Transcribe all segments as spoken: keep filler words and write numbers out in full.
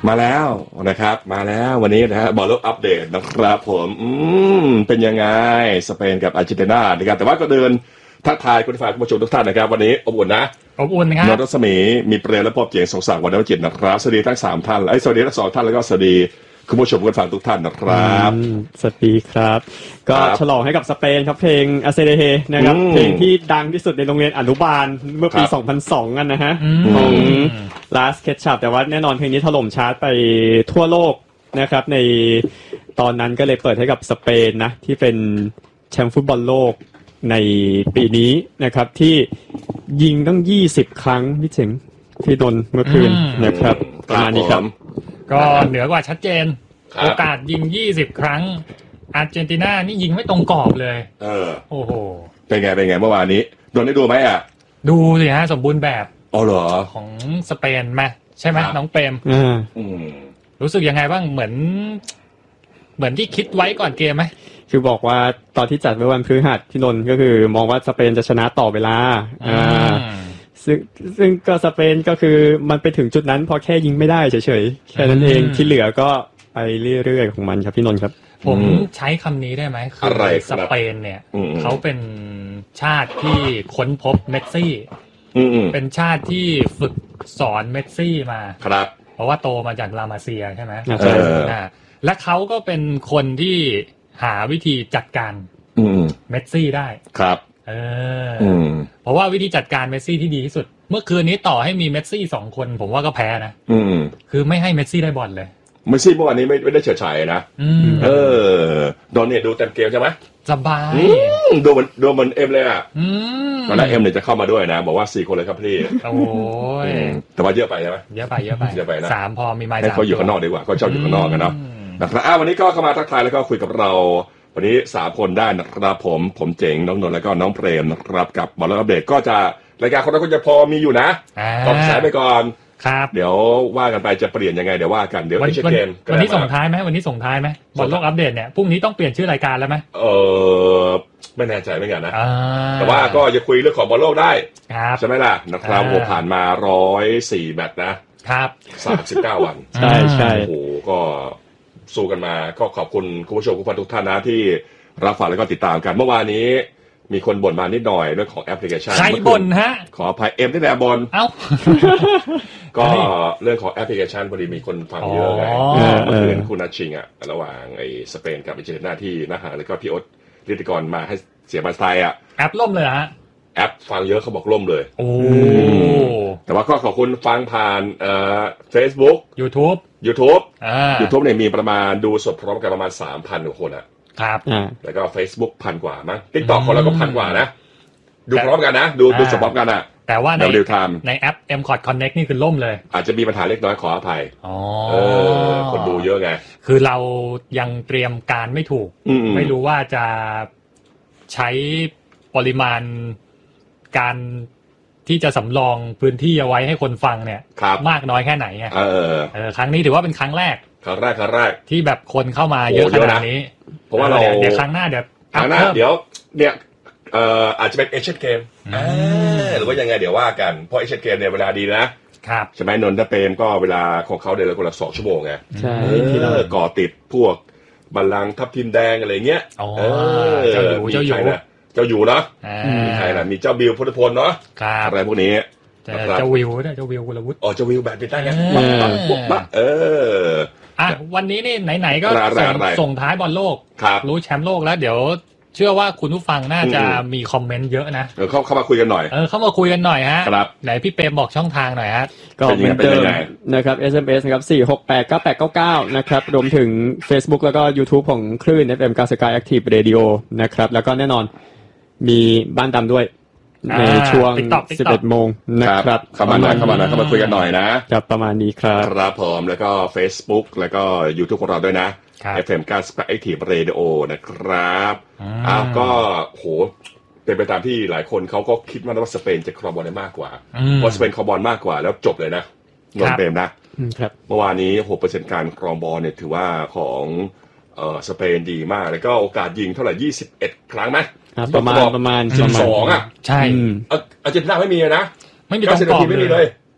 มาแล้วนะครับมาแล้ววันนี้นะฮะบอลโลกอัปเดตนะครับผมอืมเป็นยังไงสเปนกับอาร์เจนตินานะครับแต่ว่าก็เดินทักทายคุณฝ่ายคุณผู้ชมทุกท่านนะครับวันนี้อบอุ่นนะอบอุ่นนะครับนนทรัศมีมีเปรมและพบเจียงสงสารวันนจิตนะครับสวัสดีทั้งสามท่านไอ้สวัสดีทั้งสองท่านแล้วก็สวัสดีคุณผู้ชมคุณฟังทุกท่านนะครับสวัสดีครับก็ฉลองให้กับสเปนครับเพลงอาเซเดเฮนะครับเพลงที่ดังที่สุดในโรงเรียนอนุบาลเมื่อปีสองพันสองกันนะฮะของ Last Ketchup แต่ว่าแน่นอนเพลงนี้ถล่มชาร์ตไปทั่วโลกนะครับในตอนนั้นก็เลยเปิดให้กับสเปนนะที่เป็นแชมป์ฟุตบอลโลกในปีนี้นะครับที่ยิงตั้งยี่สิบครั้งพี่เจ๋งที่โดนเมื่อคืนนะครับประมาณนี้ครับก็เหนือกว่าชัดเจนโอกาสยิงยี่สิบครั้งอาร์เจนตินานี่ยิงไม่ตรงกรอบเลยเออโอ้โหเป็นไงเป็นไงเมื่อวานนี้โดนได้ดูไหมอ่ะดูสิฮะสมบูรณ์แบบอ๋อเหรอของสเปนไหมใช่ไหมน้องเปรมอืมรู้สึกยังไงบ้างเหมือนเหมือนที่คิดไว้ก่อนเกมไหมคือบอกว่าตอนที่จัดเมื่อวันพฤหัสพี่นนท์ก็คือมองว่าสเปนจะชนะต่อเวลาอ่าซึ่งซึ่งก็สเปนก็คือมันไปถึงจุดนั้นพอแค่ยิงไม่ได้เฉยๆแค่นั้นเองที่เหลือก็ไปเรื่อยๆของมันครับพี่นนท์ครับผมใช้คำนี้ได้ไหมคือสเปนเนี่ยเขาเป็นชาติที่ค้นพบเมสซี่เป็นชาติที่ฝึกสอนเมสซี่มาครับเพราะว่าโตมาจากลามาเซียใช่ไหมและเขาก็เป็นคนที่หาวิธีจัดการเมสซี่ได้ครับเออเพราะว่าวิธีจัดการเมสซี่ที่ดีที่สุดเมื่อคืนนี้ต่อให้มีเมสซี่สองคนผมว่าก็แพ้นะคือไม่ให้เมสซี่ได้บอลเลยเมสซี่เมื่อวานนี้ไม่ได้เฉิดฉายนะเออโดนเนี่ยดูเต็มเกมใช่ไหมสบายดูเหมือนดูเหมือนเอ็มเลยอ่ะตอนแรกเอ็มเนี่ยจะเข้ามาด้วยนะบอกว่าสี่คนเลยครับพี่โอ้ยแต่ว่าเยอะไปใช่ไหมเยอะไปเยอะไปเยอะไปนะสามพอมีไม้ให้เขาอยู่ข้างนอกดีกว่าเขาชอบอยู่ข้างนอกกันเนาะนะครับวันนี้ก็เข้ามาทักทายแล้วก็คุยกับเราวันนี้สามคนได้นะครับผมผมเจ๋งน้องนนท์แล้วก็น้องเปรมนะครับกับบอลอัปเดตก็จะรายการคนละคนจะพอมีอยู่นะตอบสายไปก่อนครับเดี๋ยวว่ากันไปจะเปลี่ยนยังไงเดี๋ยวว่ากันเดี๋ยววันเกมวันนี้ส่งท้ายไหมวันนี้ส่งท้ายไหมบอลโลกอัปเดตเนี่ยพรุ่งนี้ต้องเปลี่ยนชื่อรายการแล้วไหมเออไม่แน่ใจเหมือนกันนะแต่ว่าก็จะคุยเรื่องของบอลโลกได้ใช่ไหมล่ะนะครับโหผ่านมาร้อยสี่แมตช์นะครับสามสิบเก้าวันใช่ใช่โอ้โหก็สู้กันมาก็ขอบคุณคุณผู้ชมผู้ฟังทุกท่านนะที่รับฟังแล้วก็ติดตามกันเมื่อวานนี้มีคนบ่นมานิดหน่อยเรื่องของแอปพลิเคชันใครบ่นฮะขออภัยเอ็มได้แต่บ่นเอ้าก็เรื่องของแอปพลิเคชันพอดีมีคนฟังเยอะไงเมื่อคืนคุณนัทชิงอ่ะระหว่างไอ้สเปนกับอาร์เจนตินาที่นะฮะแล้วก็พี่โอ๊ตฤทธิกรมาให้เสียงมาสไตล์อ่ะแอปล่มเลยฮะแอปฟังเยอะเขาบอกล่มเลยโอ้แต่ว่าก็ขอบคุณฟังผ่านเอ่อ Facebook YouTube YouTube YouTube เนี่ยมีประมาณดูสดพร้อมกันประมาณ สามพัน กว่าคนอ่ะครับแล้วก็ Facebook พันกว่ามั้ง TikTok ของเราก็พันกว่านะดูพร้อมกันนะดูดูสดพร้อมกันอ่ะแต่ว่าในในแอป เอ็ม คอร์ด Connect นี่คือล่มเลยอาจจะมีปัญหาเล็กน้อยขออภัยอ๋อเออคนดูเยอะไงคือเรายังเตรียมการไม่ถูกไม่รู้ว่าจะใช้ปริมาณการที่จะสำรองพื้นที่เอาไว้ให้คนฟังเนี่ยมากน้อยแค่ไหนไงเออเออครั้งนี้ถือว่าเป็นครั้งแรกครั้งแรกครั้งแรกที่แบบคนเข้ามาเยอะขนาดนี้เพราะว่าเราเดี๋ยวครั้งหน้าเดี๋ยวครั้งหน้าเดี๋ยวเนี่ยเอ่ออาจจะเป็นเอเชียนเกมหรือว่ายังไงเดี๋ยวว่ากันเพราะเอเชียนเกมเนี่ยเวลาดีนะครับใช่ไหมนนทเปรมก็เวลาของเขาเดือนละคนละสองชั่วโมงไงใช่ที่เราก่อติดพวกบัลลังก์ทับทิมแดงอะไรเงี้ยเออเจ้าอยู่เจ้าอยู่เจ้าอยู่เนาะมีใครล่ะมีเจ้าบิวพุทธพลเนาะอะไรพวกนี้เจ้าวิวนะเจ้าวิวกุลวุฒิอ๋อเจ้าวิวแบบเป็นได้ไงเอออ่ะวันนี้นี่ไหนๆก็ส่งท้ายบอลโลกรู้แชมป์โลกแล้วเดี๋ยวเชื่อว่าคุณผู้ฟังน่าจะมีคอมเมนต์เยอะนะเออเข้าเข้ามาคุยกันหน่อยเออเข้ามาคุยกันหน่อยฮะครับไหนพี่เปรมบอกช่องทางหน่อยฮะก็เหมือนเดิมนะครับ เอส เอ็ม เอส นะครับสี่ หก แปด เก้า แปด เก้า เก้านะครับรวมถึง Facebook แล้วก็ YouTube ของคลื่น เอฟ เอ็ม เก้าสิบเก้า Active Radio นะครับแล้วก็แน่นอนมีบ้านดำด้วยในช่วง สิบเอ็ด โมงนะครับเข้ามาหน่อยเข้ามาหน่อยเข้ามาคุยกันหน่อยนะครับประมาณนี้ครับครับผมแล้วก็ Facebook แล้วก็ YouTube ของเราด้วยนะ เอฟ เอ็ม เก้าสิบเก้า Active Radio นะครับอ้าวก็โหเป็นไปตามที่หลายคนเขาก็คิดว่าสเปนจะครองบอลได้มากกว่าเพราะสเปนครองบอลมากกว่าแล้วจบเลยนะนนท์เปรมนะเมื่อวานนี้ หกเปอร์เซ็นต์ การครองบอลเนี่ยถือว่าของเอ่อสเปนดีมากแล้วก็โอกาสยิงเท่าไหร่ยี่สิบเอ็ดครั้งมั้ยประมาณประมาณสิบสองอ่ะใช่อาร์เจนตินาไม่มีนะไม่มีตรงกรอบไม่มีเลย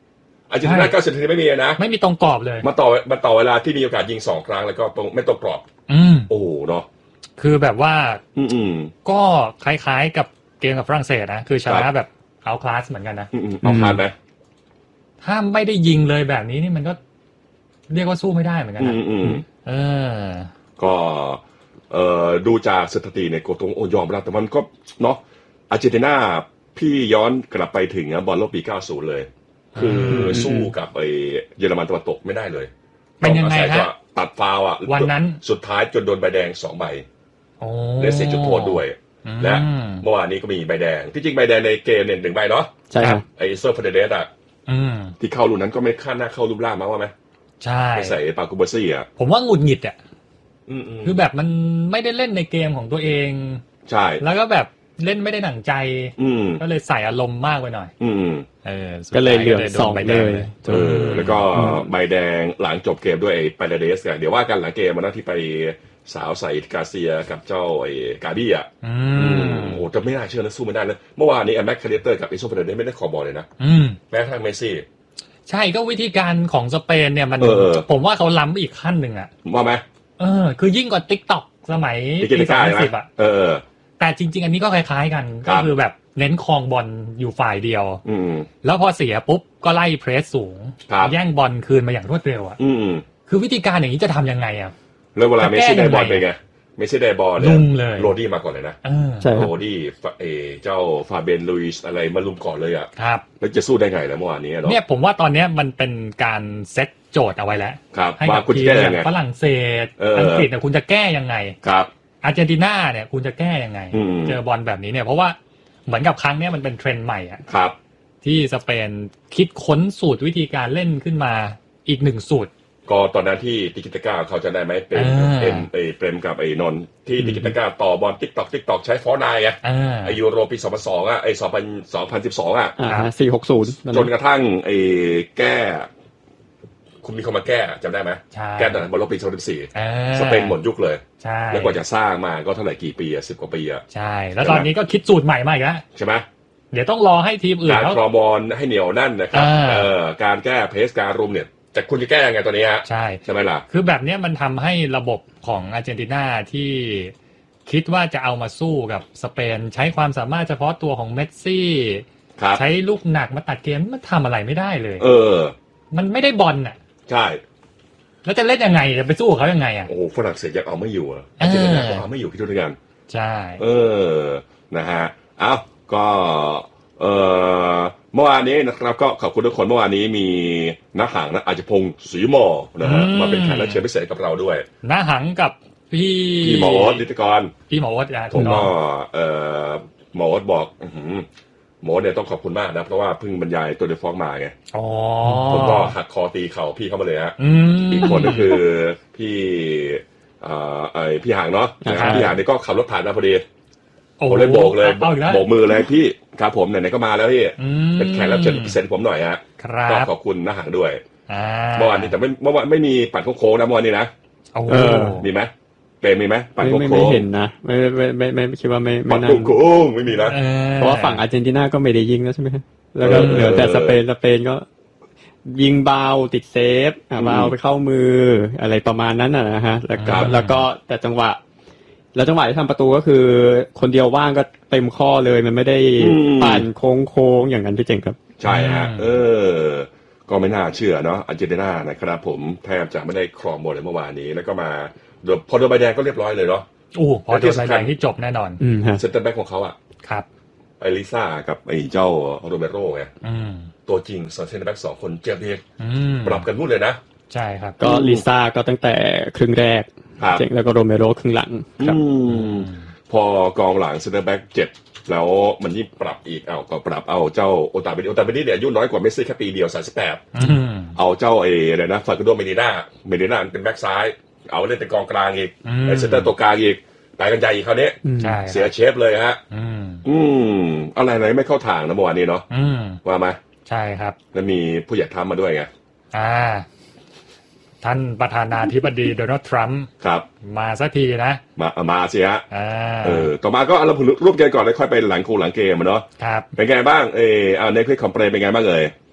อาร์เจนตินาเก้าสิบนาทีไม่มีนะไม่มีตรงกรอบเลยมาต่อมาต่อเวลาที่มีโอกาสยิงสองครั้งแล้วก็ตรงไม่ตรงกรอบอืมโอ้เนาะคือแบบว่าอืมก็คล้ายๆกับเกมกับฝรั่งเศสนะคือชนะแบบเอาคลาสเหมือนกันนะเอาคลาสไหมถ้าไม่ได้ยิงเลยแบบนี้นี่มันก็เรียกว่าสู้ไม่ได้เหมือนกันนะเออก็เอ่อดูจากสถิติเนี่ยโกตงโอยอมรับแต่มันก็เนาะอาร์เจนตินาพี่ย้อนกลับไปถึงบอลโลกปีเก้าสิบเลยคือสู้กับไอ้เยอรมันตะวันตกไม่ได้เลยเป็นยังไงฮะตัดฟาวอ่ะวันนั้นสุดท้ายจนโดนใบแดงสองใบและเสียจุดโทษด้วยและเมื่อวานนี้ก็มีใบแดงที่จริงใบแดงในเกมเนี่ยหนึ่งใบเนาะใช่ครับไอ้เซอร์เฟเดเดสอ่ะที่เข้าลูกนั้นก็ไม่คาดหน้าเข้ารูปร่างมาว่าไหมใช่ไปใส่ปากูเบอร์ซี่อ่ะผมว่าหงุดหงิดอ่ะคือแบบมันไม่ได้เล่นในเกมของตัวเองใช่แล้วก็แบบเล่นไม่ได้หนังใจก็เลยใส่อารมณ์มากไปหน่อยเออก็เลยเหลืองสองเลยเออแล้วก็ใบแดงหลังจบเกมด้วยไอ้ปาเดเดสกันเดี๋ยวว่ากันหลังเกมมันน่าที่ไปสาวใส่กาเซียกับเจ้าไอ้กาบี้อ่ะโอ้แต่ไม่น่าเชื่อนะสู้ไม่ได้เลยเมื่อวานนี้แอมแม็กคาเดเตอร์กับไอโซเปเดเดสไม่ได้ขอบอลเลยนะแม้ทั้งเมสซี่ใช่ก็วิธีการของสเปนเนี่ยมันผมว่าเขาล้ำอีกขั้นหนึ่งอ่ะว่าไหมเออคือยิ่งกว่า TikTok สมัยปีสองพันสิบอ่ะเออแต่จริงๆอันนี้ก็คล้ายๆกันก็คือแบบเน้นครองบอลอยู่ฝ่ายเดียวแล้วพอเสียปุ๊บก็ไล่เพรสสูงแย่งบอลคืนมาอย่างรวดเร็วอ่ะคือวิธีการอย่างนี้จะทำยังไงอ่ะแล้วเวลาเมสซี่ได้บอลเป็นไงเมสซี่ได้บอลเนี่ยโรดี้มาก่อนเลยนะโรดี้เอเจ้าฟาเบนลุยส์อะไรมาลุมก่อนเลยอ่ะครับแล้วจะสู้ได้ไงแล้วเมื่อวานนี้เนาะเนี่ยผมว่าตอนนี้มันเป็นการเซตโจทย์เอาไว้แล้วให้กับทีมฝรั่งเศสอังกฤษเนี่ยคุณจะแก้ยังไงครับอาร์เจนตินาเนี่ยคุณจะแก้ยังไงเจอบอลแบบนี้เนี่ยเพราะว่าเหมือนกับครั้งนี้มันเป็นเทรนด์ใหม่อ่ะครับที่สเปนคิดค้นสูตรวิธีการเล่นขึ้นมาอีกหนึ่งสูตรก็ตอนนั้นที่ติกิตาก้าเขาจะได้ไหมเป็นเป็นไอ้เปรมกับไอ้นนที่ติกิตาก้าต่อบอลติ๊กตอกติ๊กตอกใช้ฟอร์ไนน์ไงไอ้ยูโรปีสองพันสองอ่ะไอ้สองพันสองพันสิบสองอ่ะสี่หกศูนย์จนกระทั่งไอ้แก้คุณมีคนมาแก้จำได้ไหมแก้ตอนนั้นบอลโลกปีสองพันสิบสี่สเปนหมดยุคเลยแล้วกว่าจะสร้างมาก็เท่าไหร่กี่ปีอ่ะสิบกว่าปีอ่ะใช่แล้วตอนนี้ก็คิดสูตรใหม่มาอีกแล้วใช่ไหมเดี๋ยวต้องรอให้ทีมอื่นการครองบอลให้เหนียวนั่นนะครับเออการแก้เพสการรุมเนี่ยแต่คุณจะแก้ยังไงตัวนี้ฮะใช่ใช่ไหมล่ะคือแบบนี้มันทำให้ระบบของอาร์เจนตินาที่คิดว่าจะเอามาสู้กับสเปนใช้ความสามารถเฉพาะตัวของเมสซี่ใช้ลูกหนักมาตัดเกมมันทำอะไรไม่ได้เลยเออมันไม่ได้บอลน่ะใช่แล้วจะเล่นยังไงจะไปสู้เขายังไงอ่ะโอ้ฝรั่งเศสยังเอาไม่อยู่อ่ะอาร์เจนตินาก็เอาไม่อยู่คิดดูด้วยกันใช่เออนะฮะเอ้าก็เอ่อเมื่อวานนี้นะครับก็ขอบคุณทุกคนเมื่อวานนี้มีน้าหางนะอาจจะพงศ์ศรีหมอนะฮะมาเป็นแขกรับเชิญพิเศษกับเราด้วยน้าหางกับพี่พี่หมอนิติกรพี่หมอวัดผมก็เอ่อหมอวัดบอกหมอเนี่ยต้องขอบคุณมากนะเพราะว่าเพิ่งบรรยายตัวเดฟองมาไงผมก็หักคอตีเข่าพี่เข้ามาเลยฮะอีกคนก็คือพี่เอ่อไอพี่หางเนาะพี่หางนี่ก็ขับรถผ่านมาพอดีผมเลยโบกเลยโบกมือเลยพี่ครับผมไหนๆก็มาแล้วพี่เป็นแขกรับเชิญพิเศษผมหน่อยฮะก็ขอบคุณน้าหางด้วยเมื่อวานนี้แต่ไม่เมื่อวานไม่มีปั่นโค้งนะเมื่อวานนี้นะมีไหมเปรมมีไหมปั่นโค้งไม่เห็นนะไม่ไม่ไม่ไม่คิดว่าไม่ไม่นั่งปั่นโค้งไม่มีนะเพราะว่าฝั่งอาร์เจนตินาก็ไม่ได้ยิงแล้วใช่ไหมแล้วก็เหลือแต่สเปนสเปนก็ยิงเบาติดเซฟอ่าเบาไปเข้ามืออะไรประมาณนั้นนะฮะแล้วก็แล้วก็แต่จังหวะแล้วจังหวะที่ทำประตูก็คือคนเดียวว่างก็เต็มข้อเลยมันไม่ได้ปั่นโค้งๆอย่างนั้นพี่เจ๋งครับใช่ฮะเออก็ไม่น่าเชื่อเนาะอาร์เจนตินานะครับผมแทบจะไม่ได้ครองบอลเลยเมื่อวานนี้แล้วก็มาพอโดนใบแดงก็เรียบร้อยเลยเนาะโอ้พอโดนใบแดงที่จบแน่นอนเซนเตอร์แบ็กของเขาอ่ะครับไอลิซ่ากับไอเจ้าโรเบโร่ไงตัวจริงสองเซนเตอร์แบ็กสองคนเจ็บเองปรับกันพูดเลยนะใช่ครับก็ลิซ่าก็ตั้งแต่ครึ่งแรกเจ๋งแล้วก็โรเมโรครึ่งหลังครับพอกองหลังเซนเตอร์แบ็กเจ็บแล้วมันยิ่งปรับอีกเอาก็ปรับเอาเจ้าโอตาเบนิโอตาเบนิเนี่ยอายุน้อยกว่าเมสซี่แค่ปีเดียวสามสิบแปดเอาเจ้าไอ้อะไรนะฟาร์กูโดเมดิน่าเมดิน่าเป็นแบ็กซ้ายเอาเล่นเป็นกองกลางอีกไอ้เซนเตอร์ตัวกลางอีกไปกันใหญ่อีกคราวนี้เสียเชฟเลยฮะอืมอะไรอะไรไม่เข้าทางนะเมื่อวานนี้เนาะว่าไหมใช่ครับแล้วมีผู้ใหญ่ทำมาด้วยไงอ่าท่านประธานาธิบดีโดนัลด์ทรัมป์ครับมาสักทีนะมามาสิฮะเออต่อมาก็เรารูปเกมก่อนแล้วค่อยไปหลังคูหลังเกมเนาะครับเป็นไงบ้างเออเอาในคลิปของเปรมเป็นไงบ้างเลย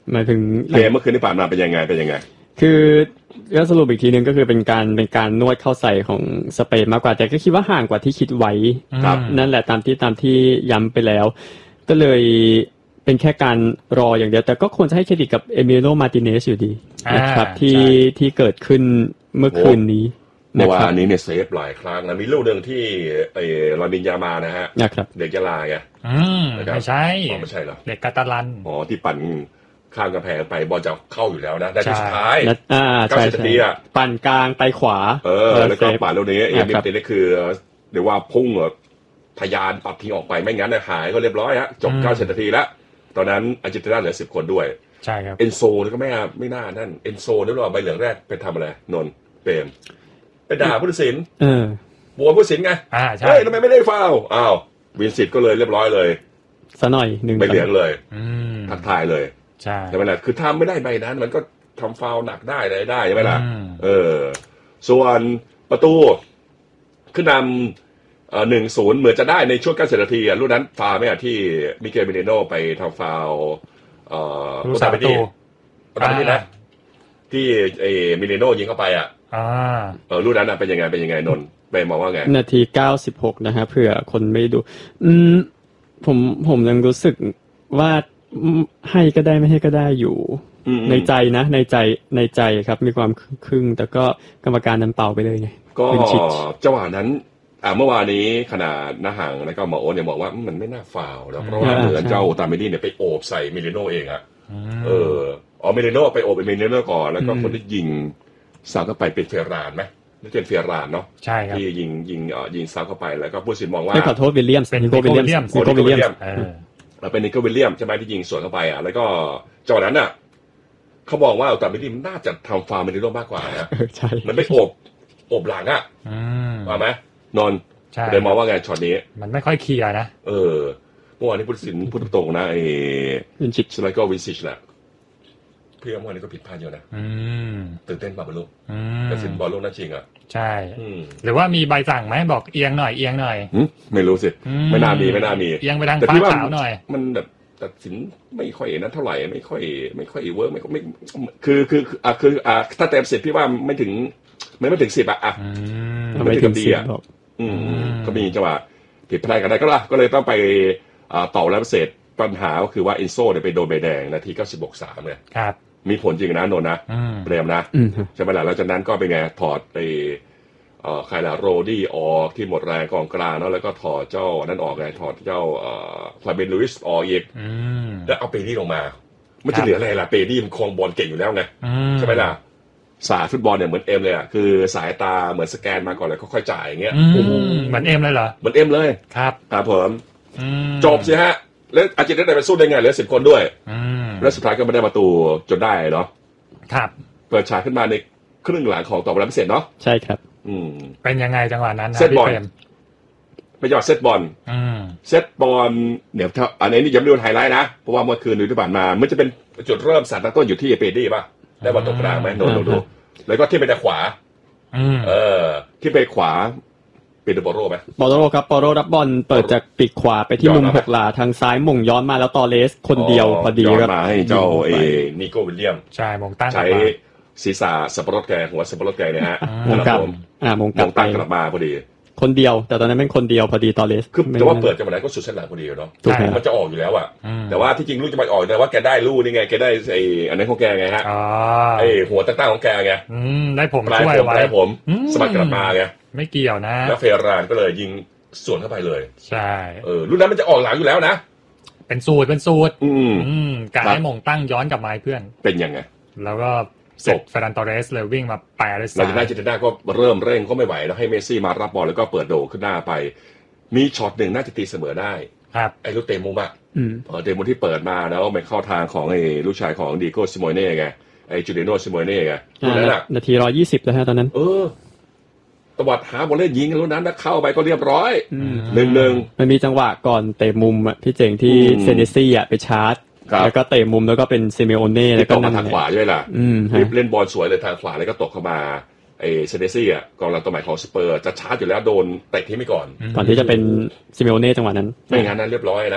หมายถึงเกมเมื่อคืนที่ผ่านมาเป็นยังไงเป็นยังไงคือก็สรุปอีกทีนึงก็คือเป็นการเป็นการนวดเข้าใส่ของสเปนมากกว่าแต่ก็คิดว่าห่างกว่าที่คิดไว้นั่นแหละตามที่ตามที่ย้ำไปแล้วก็เลยเป็นแค่การรออย่างเดียวแต่ก็ควรจะให้เครดิตกับเอมิโลมาร์ติเนสอยู่ดีนะครับที่ที่เกิดขึ้นเมื่อคืนนี้เมื่อวานนี้เนี่ยเซฟหลายครั้งนะมีลูกหนึ่งที่ไอ้ลามินยามานะฮะเด็กยะลาไงไม่ใช่ไม่ใช่เหรอเด็กกาตาลันอ๋อที่ปั่นข้ามกำแพงไปบอลจะเข้าอยู่แล้วนะได้ที่สุดท้ายอ่าใช่ใช่ปั่นกลางไปขวาเออแล้วก็ปั่นลูกนี้เอมิเตนี่คือเดี๋ยวว่าพุ่งทะยานปัดทิ้งออกไปไม่งั้นหายก็เรียบร้อยฮะจบเก้าสิบนาทีแล้วตอนนั้นอาร์เจนตินาเหลือสิบคนด้วยใช่ครับเอนโซก็ไม่ไม่น่านั่นเอนโซนี่หรอใบเหลืองแรกไปทำอะไรนนเปรมไปด่าผู้ตัดสินเออบัวผู้ตัดสินไงอ่าใช่เฮ้ยทำไมไม่ได้ฟาวล์อ้าววินซิตก็เลยเรียบร้อยเลยซะหน่อยหนึ่งใบเหลืองเลยทักทายเลยใช่ใช่ไหมล่ะคือทำไม่ได้ใบนั้นมันก็ทำฟาวล์หนักได้อะไรได้ใช่ไหมล่ะเออส่วนประตูขึ้นนำเอ่อหนึ่งศูนย์เหมือนจะได้ในช่วงเก้าสิบนาทีอ่ะลูกนั้นฟาวล์ไหมอ่ะที่มิเกลเมเนโนไปทำฟาวล์เอ่อลูกสาประตูประตูนี้นะที่ไอ้มิเนโนยิงเข้าไปอ่ะอ่าเออลูกนั้นอ่ะเป็นยังไงเป็นยังไงนนท์ไปมองว่าไงนาทีเก้าสิบหกนะฮะเผื่อคนไม่ดูอืมผมผมยังรู้สึกว่าให้ก็ได้ไม่ให้ก็ได้อยู่ในใจนะในใจในใจครับมีความครึ่งแต่ก็กรรมการนั้นเป่าไปเลยไงก็จังหวะนั้นอ่าเมื่อวานนี้ขนาดนาหังแล้วก็หมอโอ๊ตเนี่ยบอกว่ามันไม่น่าฟาวล์แล้วเพราะว่าเหมือนเจ้าตาเมดี้เนี่ยไปโอบใส่มิเลโนเองอ่ะเอออ๋อมิเลโนไปโอบไปมิเลโนก่อนแล้วก็คนที่ยิงสาวเข้าไปเป็นเฟรานไหมนี่เป็นเฟรานเนาะใช่ครับที่ยิงยิงเอ่อยิงสาวเข้าไปแล้วก็ผู้สินมองว่าไม่ขอโทษวิลเลียมเป็นนิโก้วิลเลียมนิโก้วิลเลียมเออเป็นนิโก้วิลเลียมใช่ไหมที่ยิงสวนเข้าไปอ่ะแล้วก็จังหวะนั้นอ่ะเขาบอกว่าตาเมดี้น่าจะทำฟาวล์มิเลโนมากกว่านะใช่มันไม่โอบโอบหลังอ่ะว่าไหมนนเลยมองว่าไงช็อตนี้มันไม่ค่อยเคลียร์นะเออเมื่อวานนี้ผู้ตัดสินพูดตรงๆนะไอ้วินซิชแล้วก็วินซิชแหละเพื่อเมื่อวานนี้ก็ผิดพลาดเยอะนะตื่นเต้นป่ะบอลลูกตัดสินบอลลูกน่าจริงอ่ะใช่หรือว่ามีใบสั่งไหมบอกเอียงหน่อยเอียงหน่อยไม่รู้สิไม่น่ามีไม่น่ามีเอียงไปทางฟ้าขาวหน่อยมันแบบตัดสินไม่ค่อยนั้นเท่าไหร่ไม่ค่อยไม่ค่อยเวิร์กไม่ไม่คือคืออ่ะคืออ่ะถ้าเต็มสิบพี่ว่าไม่ถึงไม่ไม่ถึงสิบอ่ะอ่ะไม่ถึงดีอ่ะอืมก็มีจังหวะผิดพลาดกันได้ก็ล่ะก็เลยต้องไปต่อแล้วเสร็จปัญหาก็คือว่าอินโซ่เนี่ยไปโดนใบแดงนาทีเก้าสิบหกสามเนี่ยครับมีผลจริงนะนนท์นะเปรมนะใช่ไหมล่ะแล้วจากนั้นก็เป็นไงถอดไปเอ่อใครล่ะโรดี้ออกที่หมดแรงกองกลางเนาะแล้วก็ถอดเจ้านั่นออกไงถอดเจ้าเอ่อฟาเบนลูอิสออกอีกแล้วเอาเปดี้ลงมาไม่จะเหลืออะไรล่ะเปดี้มันครองบอลเก่งอยู่แล้วไงใช่ไหมล่ะสายฟุตบอลเนี่ยเหมือนเอ็มเลยอ่ะคือสายตาเหมือนสแกนมาก่อนแล้วค่อยๆจ่ายอย่างเงี้ยเหมือนเอ็มเลยเหรอเหมือนเอ็มเลยครับครับผมจบสิฮะแล้วอาร์เจนตินาไปสู้ได้ไงเหลือสิบคนด้วยแล้วสุดท้ายก็ไม่ได้ประตูจนได้เนาะครับเปิดฉากขึ้นมาในครึ่งหลังของต่อเวลาพิเศษเนาะใช่ครับอืมเป็นยังไงจังหวะนั้นนะเซตบอลไปจังหวะเซตบอลเซตบอลเดี๋ยวอันนี้นี่ยังไม่ดูไฮไลท์นะเพราะว่าเมื่อคืนดูที่ผ่านมามันจะเป็นจุดเริ่มสารตั้งต้นอยู่ที่เปดี้ป่ะได้บอลตรงกลางไหมโนดูดูแล้วก็ที่ไปทางขวาเออที่ไปขวาเป็นบอโร่ไหมบอโร่ครับบอโร่รับบอลเปิดจากปีกขวาไปที่มุมหกหลาทางซ้ายมงย้อนมาแล้วตอเลสคนเดียวพอดีครับมาให้เจ้าเอนิโก้วิลเลียมใช่มงตั้งใช้ศีรษะสับปะรดแกหัวสับปะรดแกเนี่ยฮะมงกลับอ่ามงกลับตั้งกลับมาพอดีคนเดียวแต่ตอนนั้นเป็นคนเดียวพอดีตอเลสคือแต่ว่าเปิดจังหวะนั้นก็สุดเส้นหลังพอดีเนาะมันจะออกอยู่แล้วอ่ะแต่ว่าที่จริงลูกจะไปออกแต่ว่าแกได้ลูกนี่ไงแกได้ไอ้อันนั้นของแกไงฮะไอ้หัวตั้งๆของแกไงได้ผมช่วยไว้ผมสมัครกลับมาไงไม่เกี่ยวนะแล้วเฟรานก็เลยยิงสวนเข้าไปเลยใช่เออลูกนั้นมันจะออกหลังอยู่แล้วนะเป็นสูตรเป็นสูตรการให้มงตั้งย้อนกลับมาเพื่อนเป็นยังไงแล้วก็เสร็จเฟรนตอเรสเลยวิ่งมาแปะเลยซ้ายหลังจากนั้นจิตนาก็เริ่มเร่งก็ไม่ไหวแล้วให้เมสซี่มารับบอลแล้วก็เปิดโดขึ้นหน้าไปมีช็อตหนึ่งน่าจะตีเสมอได้ครับไอ้ลูกเตะมุมอ่ะเตะมุมที่เปิดมาแล้วไปเข้าทางของไอ้ลูกชายของดิโก้ซิโมเน่ไงไอ้จูเลียโนซิโมเน่ไงนั่นแหละนาทีร้อยยี่สิบแล้วฮะตอนนั้นเออตวัดหาบอลเล่นยิงแล้วนั้นเข้าไปก็เรียบร้อยหนึ่งหนึ่งมันมีจังหวะก่อนเตะมุมอ่ะพี่เจ๋งที่เซเนซี่อ่ะไปชาร์จแล้วก็เตะมุมแล้วก็เป็นซิเมโอเน่แล้วก็มาทางขวาด้วยล่ะเล่นบอลสวยเลยทางขวาแล้วก็ตกเข้ามาไอ้เซเนซี่อ่ะกองหลังตัวใหม่ของสเปอร์จะชาร์จอยู่แล้วโดนเตะทิ้งไปก่อนก่อนที่จะเป็นซิเมโอเน่จังหวะนั้นไม่งั้นนั้นเรียบร้อยนะ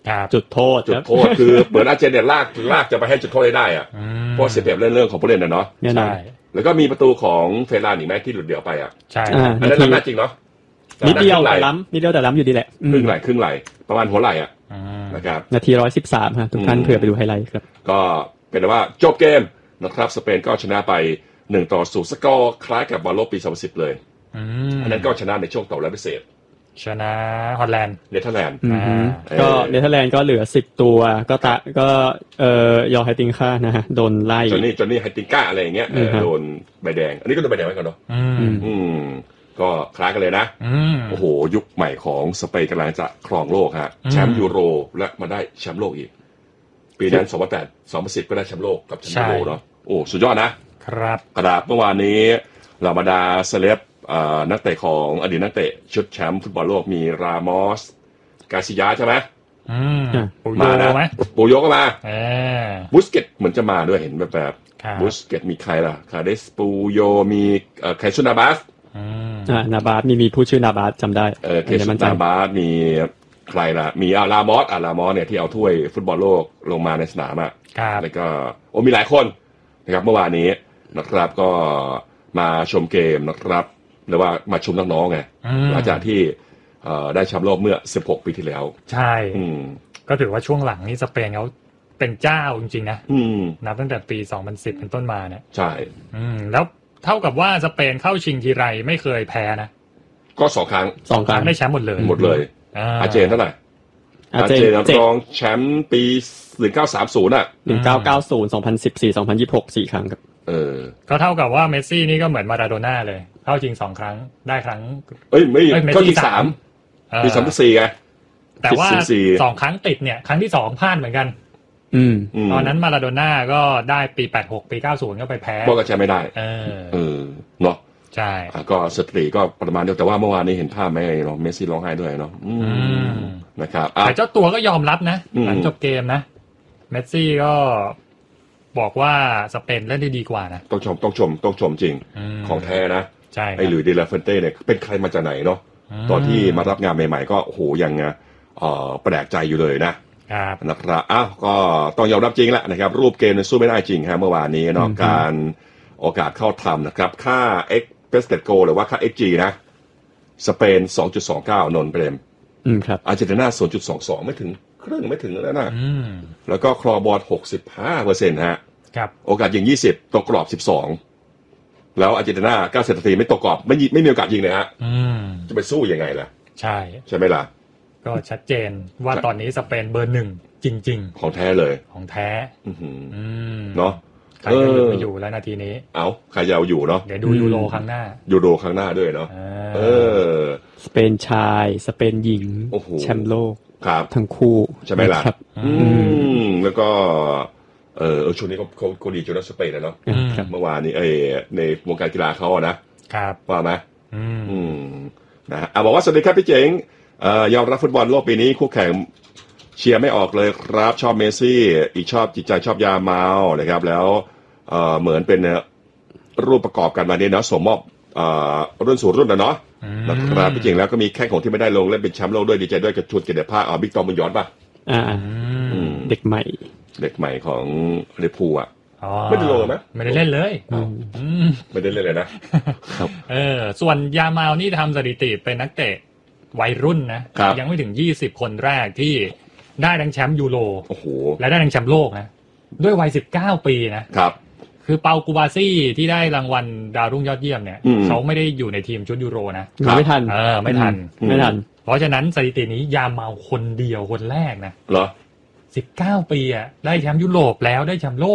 จุดโทษจุดโทษคือเหมือนอาร์เจนเนี่ยลากลากจะไปให้จุดโทษได้อ่ะเพราะเสียเปรียบเรื่องเรื่องของผู้เล่นนะเนาะใช่แล้วก็มีประตูของเฟรานอีกไหมที่หลุดเดี่ยวไปอ่ะใช่อันนั้นล้ำจริงเนาะนิดเดียวแต่ล้ำนิดเดียวแต่ล้ำอยู่ดีแหละครึ่งไหลครึ่งไหลประมาณหัวไหล่อ่ะนะครับนาทีร้อยสิบสามฮะทุกท่านเผื่อไปดูไฮไลท์ครับก็เป็นว่าจบเกมนะครับสเปนก็ชนะไปหนึ่งต่อศูนย์สกอร์คล้ายกับบอลโลกปีสองพันสิบเลยอันนั้นก็ชนะในช่วงต่อและพิเศษชนะฮอลแลนด์เนเธอร์แลนด์ก็เนเธอร์แลนด์ก็เหลือสิบตัวก็ตะก็เอ่อยอไฮติงค่านะฮะโดนไล่จอนนี่จอนนี่ไฮติงก้าอะไรอย่างเงี้ยโดนใบแดงอันนี้ก็โดนใบแดงไว้ก่อนเนาะอืมก็คล้ายกันเลยนะโอ้โหยุคใหม่ของสเปนกำลังจะครองโลกฮะแชมป์ยูโรและมาได้แชมป์โลกอีกปีนั้นสองพันแปด สองพันสิบก็ได้แชมป์โลกกับแชมป์ยูโรเนาะโอ้สุดยอดนะครับกระดาษเมื่อวานนี้เหล่าบรรดาเซเลบนักเตะของอดีตนักเตะชุดแชมป์ฟุตบอลโลกมีรามอสกาซิยาใช่ไหมมานะปูโยก็มาบุสเกตเหมือนจะมาด้วยเห็นแบบแบบบุสเกตมีใครล่ะคาเดสปูโยมีใครชุนาบาสอ่านาบาสมีมีผู้ชื่อนาบาสจำได้เออเคชุนาบาสมีใครล่ะมีอาลามอสอาลามอสเนี่ยที่เอาถ้วยฟุตบอลโลกลงมาในสนามอ่ะแล้วก็โอ้มีหลายคนนะครับเมื่อวานนี้นะครับก็มาชมเกมนะครับหรือว่ามาชมน้องๆไงหลังจากที่ได้แชมป์โลกเมื่อสิบหกปีที่แล้วใช่ก็ถือว่าช่วงหลังนี่สเปนเขาเป็นเจ้าจริงๆนะนับตั้งแต่ปีสองพันสิบเป็นต้นมาเนี่ยใช่แล้วเท่ากับว่าสเปนเข้าชิงทีไรไม่เคยแพ้นะก็สองครั้งสองครั้งได้แชมป์หมดเลยหมดเลยอาร์เจนเท่าไหร่อาร์เจนรองแชมป์ปีหนึ่งเก้าสามศูนย์อ่ะหนึ่งเก้าเก้าศูนย์ สองพันสิบสี่ สองพันยี่สิบหก สี่ครั้งครับเออก็เท่ากับว่าเมสซี่นี่ก็เหมือนมาราโดน่าเลยเข้าชิงสองครั้งได้ครั้งเอ้ยไม่เข้าชิงสามปีสามสี่ไงแต่ว่าสองครั้งติดเนี่ยครั้งที่สองพลาดเหมือนกันอืมตอนนั้นมาราโดน่าก็ได้ปีแปดหกปีเก้าสิบก็ไปแพ้ก็จะไม่ได้เออเออเนาะใช่ก็สตรีก็ประมาณเดียวแต่ว่าเมื่อวานนี้เห็นภาพไหมเนาะเมสซี่ร้องไห้ด้วยเนาะนะครับแต่เจ้าตัวก็ยอมรับนะหลังจบเกมนะเมสซี่ก็บอกว่าสเปนเล่นได้ดีกว่านะต้องชมต้องชมต้องชมจริงของแท้นะใช่ไอ้หลุยส์เดลาเฟนเต้เนี่ยเป็นใครมาจากไหนเนาะตอนที่มารับงานใหม่ๆก็โอ้โหยังเอ่อแปลกใจอยู่เลยนะครับนะครับอ้าวก็ต้องยอมรับจริงแหละนะครับรูปเกมเนี่ยสู้ไม่ได้จริงฮะเมื่อวานนี้เนาะการโอกาสเข้าทำนะครับค่า expected goal หรือว่าค่า เอ็กซ์ จี นะสเปน สองจุดสองเก้า นนท์เปรมอืมครับอาร์เจนตินา ศูนย์จุดสองสอง ไม่ถึงครึ่งไม่ถึงแล้วนะแล้วก็ครอบอล หกสิบห้าเปอร์เซ็นต์ ฮะครับโอกาสยิงยี่สิบตกกรอบสิบสองแล้วอาร์เจนตินาเก้าสิบนาทีไม่ตกกรอบไม่ไม่มีโอกาสยิงเลยฮะจะไปสู้ยังไงล่ะใช่ใช่ไหมล่ะก็ชัดเจนว่าตอนนี้สเปนเบอร์หนึ่งจริงๆของแท้เลยของแท้เนาะใครจะอยู่อยู่แล้วนาทีนี้เอาใครจะเอาอยู่เนาะเดี๋ยวดูยูโรครั้งหน้ายูโรครั้งหน้าด้วยเนาะเออสเปนชายสเปนหญิงแชมป์โลกครับทั้งคู่ใช่ไหมล่ะอืมแล้วก็เออช่วงนี้เขาเขาเขาดีจนสเปนนะเนาะเมื่อวานนี้เออในวงการกีฬาเขาอะนะครับว่าไหมอืมนะอ่ะบอกว่าสวัสดีครับพี่เจ๋งเอ่อยอมรับฟุตบอลโลกปีนี้คู่แข่งเชียร์ไม่ออกเลยครับชอบเมสซี่อีกชอบจิตใจชอบยาเมานะครับแล้วเอ่อเหมือนเป็นรูปประกอบกันมาเนี่ยเนาะสมมอบเอ่อรุ่นสู่รุ่นนะเนาะนะครับพี่เจ๋งแล้วก็มีแค่ของที่ไม่ได้ลงเล่นเป็นแชมป์โลกด้วยดีใจด้วยกับชุดเกียรติภาพเอาบิ๊กตอมมันย้อนป่ะอ่าเด็กใหม่เด็กใหม่ของเรพูอ่ะไม่ได้ลงไหมไม่ได้เล่นเลยไม่ได้เล่นเลยนะครับเออส่วนยาเมานี่ทำสถิติเป็นนักเตะวัยรุ่นนะยังไม่ถึงยี่สิบคนแรกที่ได้ทั้งแชมป์ยูโรและได้ทั้งแชมป์โลกนะด้วยวัยสิบเก้าปีนะครับคือเปากูบาซี่ที่ได้รางวัลดาวรุ่งยอดเยี่ยมเนี่ยเขาไม่ได้อยู่ในทีมชุดยูโรนะไม่ทันเออไม่ทันไม่ทันเพราะฉะนั้นสถิตินี้ยาเมาคนเดียวคนแรกนะเหรอสิบเก้าปีอ่ะได้แชมป์ยุโรปแล้วได้แชมป์โล